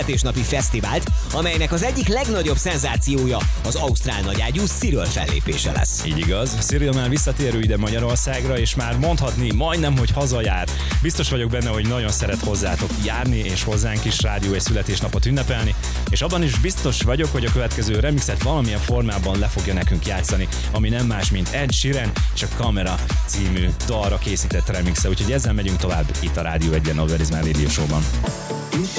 születésnapi fesztivált, amelynek az egyik legnagyobb szenzációja az ausztrál nagyágyú Cyril fellépése lesz. Így igaz, Cyril már visszatérő ide Magyarországra, és már mondhatni majdnem, hogy hazajár. Biztos vagyok benne, hogy nagyon szeret hozzátok járni, és hozzánk is rádió és születésnapot ünnepelni, és abban is biztos vagyok, hogy a következő remixet valamilyen formában le fogja nekünk játszani, ami nem más, mint Ed Sheeran és a Camera című dalra készített remixe, úgyhogy ezzel megyünk tovább itt a Rádió 1-en, a Where is My Radio Show-ban.